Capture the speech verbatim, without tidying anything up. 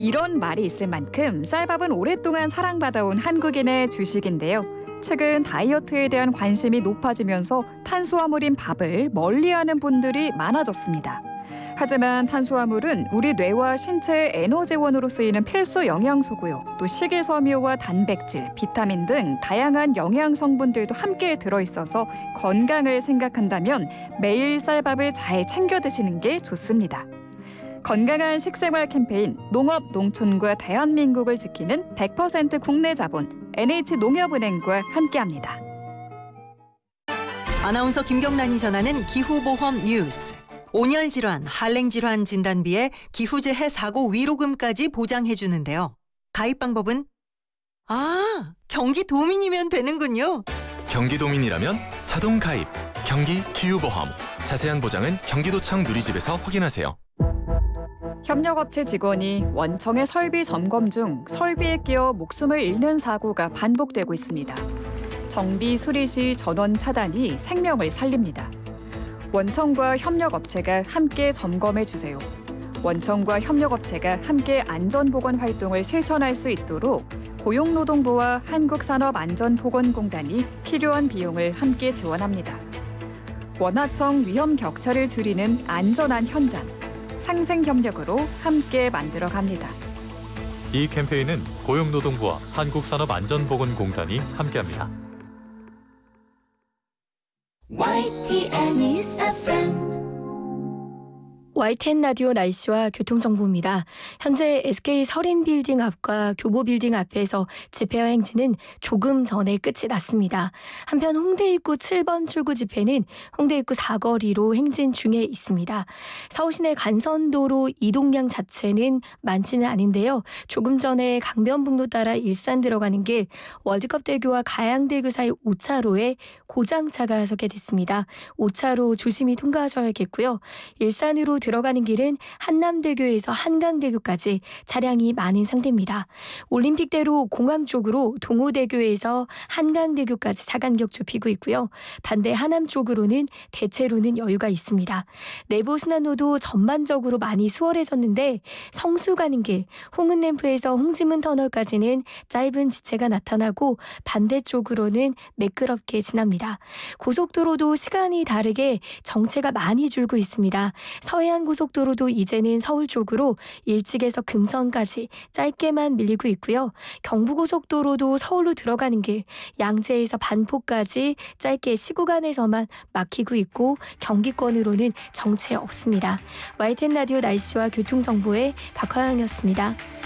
이런 말이 있을 만큼 쌀밥은 오랫동안 사랑받아온 한국인의 주식인데요. 최근 다이어트에 대한 관심이 높아지면서 탄수화물인 밥을 멀리하는 분들이 많아졌습니다. 하지만 탄수화물은 우리 뇌와 신체의 에너지원으로 쓰이는 필수 영양소고요. 또 식이섬유와 단백질, 비타민 등 다양한 영양 성분들도 함께 들어있어서 건강을 생각한다면 매일 쌀밥을 잘 챙겨 드시는 게 좋습니다. 건강한 식생활 캠페인 농업 농촌과 대한민국을 지키는 백 퍼센트 국내 자본 엔에이치농협은행과 함께합니다. 아나운서 김경란이 전하는 기후보험 뉴스. 온열 질환, 한랭 질환 진단비에 기후재해 사고 위로금까지 보장해주는데요. 가입 방법은? 아, 경기도민이면 되는군요. 경기도민이라면 자동 가입, 경기 기후보험. 자세한 보장은 경기도청 누리집에서 확인하세요. 협력업체 직원이 원청의 설비 점검 중 설비에 끼어 목숨을 잃는 사고가 반복되고 있습니다. 정비 수리 시 전원 차단이 생명을 살립니다. 원청과 협력업체가 함께 점검해 주세요. 원청과 협력업체가 함께 안전보건 활동을 실천할 수 있도록 고용노동부와 한국산업안전보건공단이 필요한 비용을 함께 지원합니다. 원하청 위험 격차를 줄이는 안전한 현장. 상생협력으로 함께 만들어갑니다. 이 캠페인은 고용노동부와 한국산업안전보건공단이 함께합니다. 와이티엔 에프엠 와이티엔 라디오 날씨와 교통정보입니다. 현재 에스케이 서린빌딩 앞과 교보빌딩 앞에서 집회와 행진은 조금 전에 끝이 났습니다. 한편 홍대 입구 칠 번 출구 집회는 홍대 입구 사거리로 행진 중에 있습니다. 서울시내 간선도로 이동량 자체는 많지는 않은데요. 조금 전에 강변북로 따라 일산 들어가는 길 월드컵대교와 가양대교 사이 오 차로에 고장차가 서게 됐습니다. 오 차로 조심히 통과하셔야겠고요. 일산으로 들어가는 길은 한남대교에서 한강대교까지 차량이 많은 상태입니다. 올림픽대로 공항 쪽으로 동호대교에서 한강대교까지 차간격 좁히고 있고요. 반대 하남 쪽으로는 대체로는 여유가 있습니다. 내부순환로도 전반적으로 많이 수월해졌는데 성수 가는 길 홍은램프에서 홍지문 터널까지는 짧은 지체가 나타나고 반대쪽으로는 매끄럽게 지납니다. 고속도로도 시간이 다르게 정체가 많이 줄고 있습니다. 서해안 고속도로도 이제는 서울 쪽으로 일찍에서 금천까지 짧게만 밀리고 있고요. 경부고속도로도 서울로 들어가는 길 양재에서 반포까지 짧게 시구간에서만 막히고 있고 경기권으로는 정체 없습니다. 와이티엔 라디오 날씨와 교통정보의 박화영이었습니다.